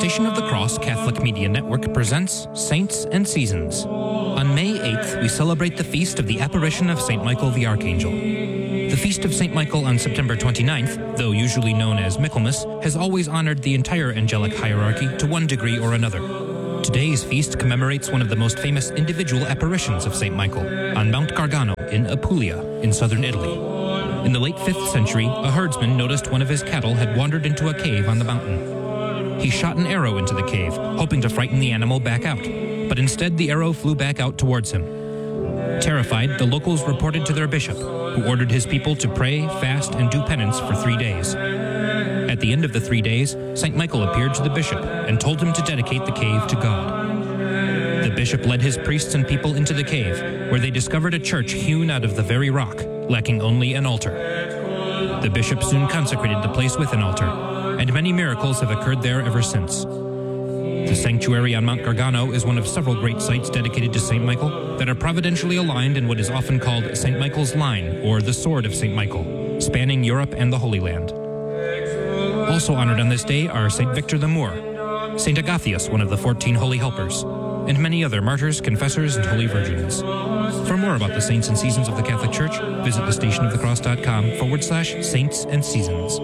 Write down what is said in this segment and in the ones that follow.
Station of the Cross Catholic Media Network presents Saints and Seasons. On May 8th, we celebrate the feast of the apparition of St. Michael the Archangel. The feast of St. Michael on September 29th, though usually known as Michaelmas, has always honored the entire angelic hierarchy to one degree or another. Today's feast commemorates one of the most famous individual apparitions of St. Michael on Mount Gargano in Apulia, in southern Italy. In the late 5th century, a herdsman noticed one of his cattle had wandered into a cave on the mountain. He shot an arrow into the cave, hoping to frighten the animal back out, but instead the arrow flew back out towards him. Terrified, the locals reported to their bishop, who ordered his people to pray, fast, and do penance for 3 days. At the end of the 3 days, St. Michael appeared to the bishop and told him to dedicate the cave to God. The bishop led his priests and people into the cave, where they discovered a church hewn out of the very rock, lacking only an altar. The bishop soon consecrated the place with an altar, and many miracles have occurred there ever since. The sanctuary on Mount Gargano is one of several great sites dedicated to St. Michael that are providentially aligned in what is often called St. Michael's Line, or the Sword of St. Michael, spanning Europe and the Holy Land. Also honored on this day are St. Victor the Moor, St. Agathias, one of the 14 Holy Helpers, and many other martyrs, confessors, and holy virgins. For more about the saints and seasons of the Catholic Church, visit thestationofthecross.com/saints and seasons.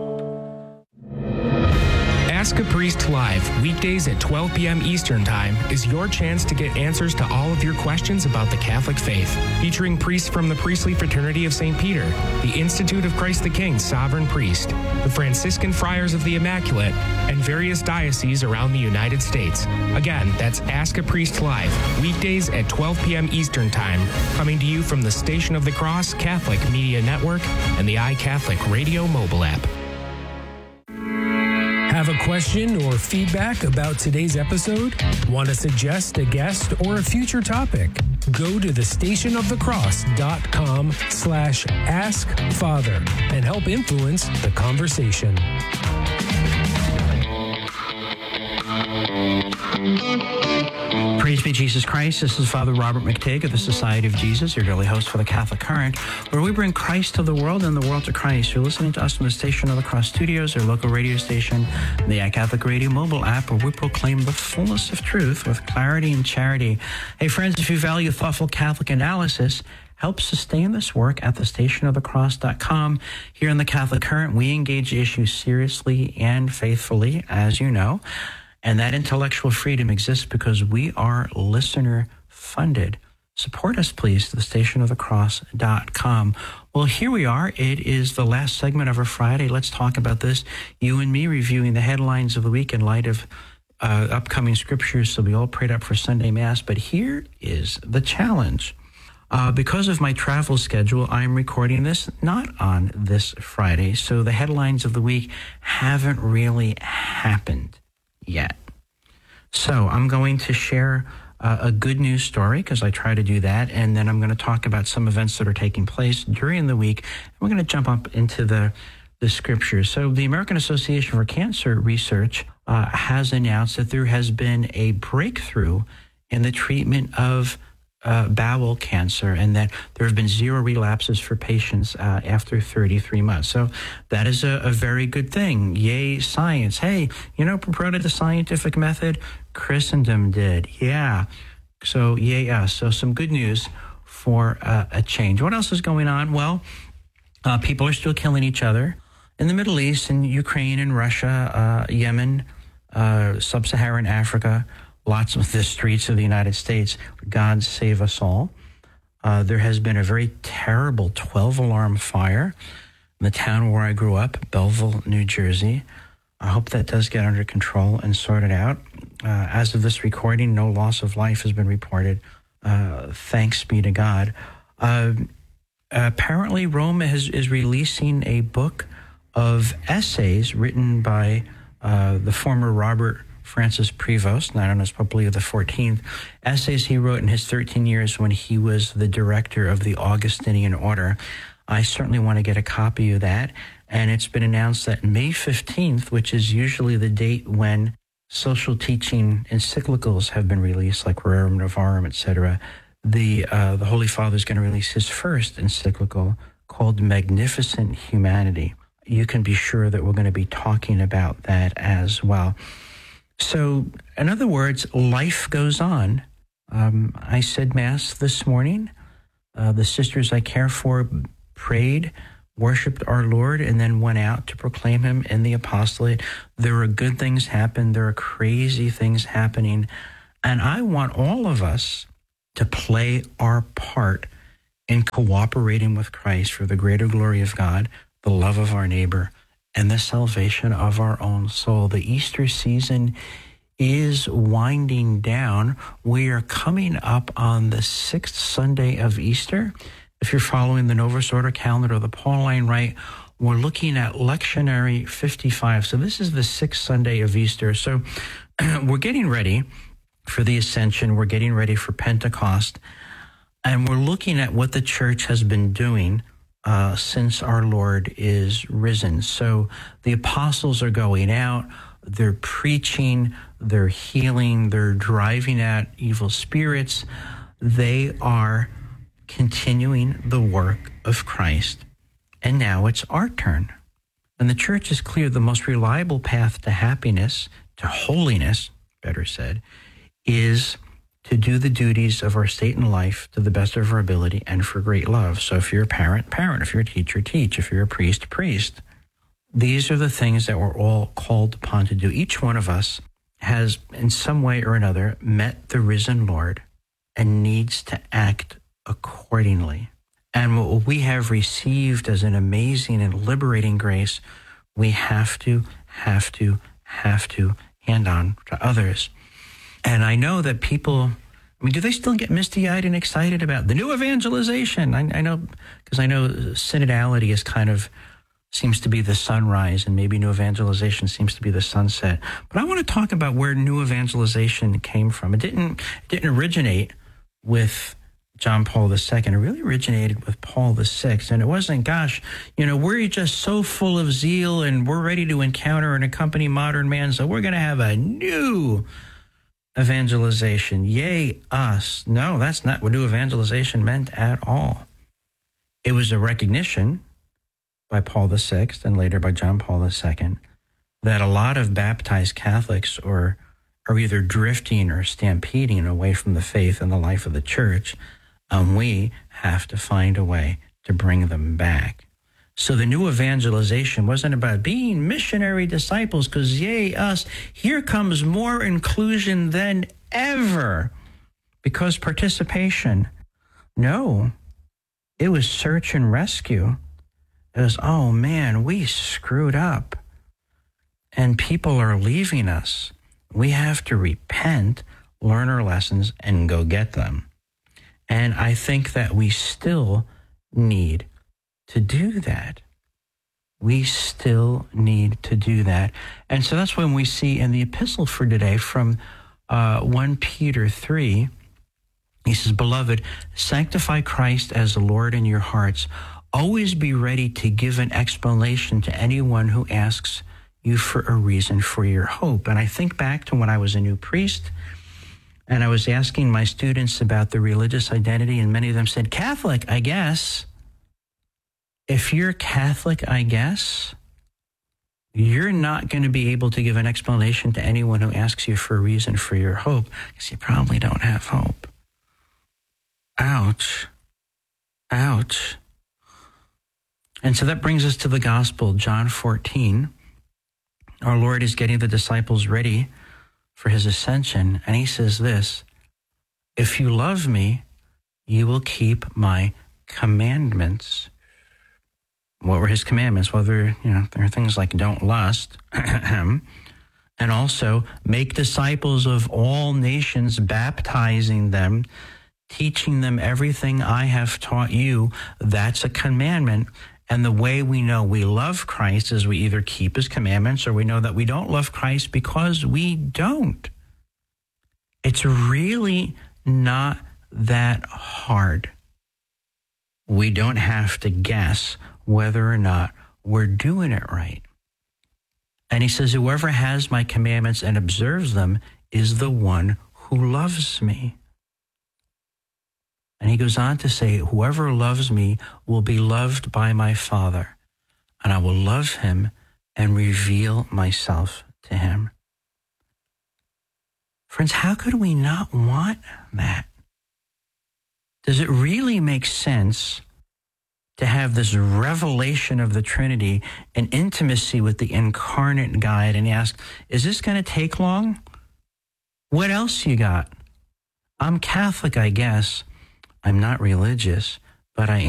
Ask a Priest Live, weekdays at 12 p.m. Eastern Time, is your chance to get answers to all of your questions about the Catholic faith. Featuring priests from the Priestly Fraternity of St. Peter, the Institute of Christ the King Sovereign Priest, the Franciscan Friars of the Immaculate, and various dioceses around the United States. Again, that's Ask a Priest Live, weekdays at 12 p.m. Eastern Time, coming to you from the Station of the Cross Catholic Media Network and the iCatholic Radio mobile app. Have a question or feedback about today's episode? Want to suggest a guest or a future topic? Go to thestationofthecross.com/askfather and help influence the conversation. Praise be Jesus Christ. This is Father Robert McTigg of the Society of Jesus, your daily host for the Catholic Current, where we bring Christ to the world and the world to Christ. You're listening to us from the Station of the Cross Studios, our local radio station, and the iCatholic Radio mobile app, where we proclaim the fullness of truth with clarity and charity. Hey, friends, if you value thoughtful Catholic analysis, help sustain this work at thestationofthecross.com. Here in the Catholic Current, we engage issues seriously and faithfully, as you know. And that intellectual freedom exists because we are listener-funded. Support us, please, to thestationofthecross.com. Well, here we are. It is the last segment of our Friday. Let's talk about this. You and me reviewing the headlines of the week in light of upcoming scriptures. So we all prayed up for Sunday Mass. But here is the challenge. Because of my travel schedule, I'm recording this not on this Friday. So the headlines of the week haven't really happened yet. So I'm going to share a good news story, because I try to do that, and then I'm going to talk about some events that are taking place during the week. We're going to jump up into the scriptures. So the American Association for Cancer Research has announced that there has been a breakthrough in the treatment of bowel cancer, and that there have been 0 relapses for patients after 33 months. So that is a very good thing. Yay, science. Hey, you know, promoted the scientific method? Christendom did. Yeah. So yay us. So some good news for a change. What else is going on? Well, people are still killing each other in the Middle East, in Ukraine and Russia, Yemen, sub-Saharan Africa, lots of the streets of the United States. God save us all. There has been a very terrible 12-alarm fire in the town where I grew up, Belleville, New Jersey. I hope that does get under control and sorted out. As of this recording, no loss of life has been reported. Thanks be to God. Apparently, Rome is releasing a book of essays written by the former Robert Francis Prevost, known as Pope Leo XIV, essays he wrote in his 13 years when he was the director of the Augustinian Order. I certainly want to get a copy of that. And it's been announced that May 15th, which is usually the date when social teaching encyclicals have been released, like Rerum Novarum, etc., the Holy Father is going to release his first encyclical called Magnificent Humanity. You can be sure that we're going to be talking about that as well. So, in other words, life goes on. I said Mass this morning. The sisters I care for prayed, worshiped our Lord, and then went out to proclaim him in the apostolate. There are good things happening. There are crazy things happening. And I want all of us to play our part in cooperating with Christ for the greater glory of God, the love of our neighbor, and the salvation of our own soul. The Easter season is winding down. We are coming up on the 6th Sunday of Easter. If you're following the Novus Ordo calendar or the Pauline Rite, we're looking at Lectionary 55. So this is the 6th Sunday of Easter. So we're getting ready for the Ascension. We're getting ready for Pentecost. And we're looking at what the church has been doing since our Lord is risen. So the apostles are going out, they're preaching, they're healing, they're driving out evil spirits. They are continuing the work of Christ. And now it's our turn. And the church is clear the most reliable path to happiness, to holiness, better said, is to do the duties of our state and life to the best of our ability and for great love. So if you're a parent, parent. If you're a teacher, teach. If you're a priest, priest. These are the things that we're all called upon to do. Each one of us has, in some way or another, met the risen Lord and needs to act accordingly. And what we have received as an amazing and liberating grace, we have to hand on to others. And I know that people, do they still get misty-eyed and excited about the new evangelization? I know, because I know synodality is kind of, seems to be the sunrise, and maybe new evangelization seems to be the sunset. But I want to talk about where new evangelization came from. It didn't originate with John Paul II. It really originated with Paul VI. And it wasn't, we're just so full of zeal and we're ready to encounter and accompany modern man, so we're going to have a new evangelization. Yay, us. No, that's not what new evangelization meant at all. It was a recognition by Paul VI and later by John Paul II that a lot of baptized Catholics are either drifting or stampeding away from the faith and the life of the church, and we have to find a way to bring them back. So the new evangelization wasn't about being missionary disciples, because yay, us, here comes more inclusion than ever, because participation. No, it was search and rescue. It was, oh man, we screwed up and people are leaving us. We have to repent, learn our lessons, and go get them. And I think that we still need to do that. We still need to do that. And so that's when we see in the epistle for today from 1 Peter 3, he says, Beloved, sanctify Christ as the Lord in your hearts. Always be ready to give an explanation to anyone who asks you for a reason for your hope. And I think back to when I was a new priest, and I was asking my students about their religious identity, and many of them said, Catholic, I guess. If you're Catholic, I guess, you're not going to be able to give an explanation to anyone who asks you for a reason for your hope, because you probably don't have hope. Ouch. Ouch. And so that brings us to the gospel, John 14. Our Lord is getting the disciples ready for his ascension, and he says this, if you love me, you will keep my commandments. What were his commandments? Well, there are things like don't lust, and also make disciples of all nations, baptizing them, teaching them everything I have taught you. That's a commandment. And the way we know we love Christ is we either keep his commandments or we know that we don't love Christ because we don't. It's really not that hard. We don't have to guess whether or not we're doing it right. And he says, whoever has my commandments and observes them is the one who loves me. And he goes on to say, whoever loves me will be loved by my Father, and I will love him and reveal myself to him. Friends, how could we not want that? Does it really make sense to have this revelation of the Trinity and intimacy with the incarnate God? And ask, is this going to take long? What else you got? I'm Catholic, I guess. I'm not religious, but I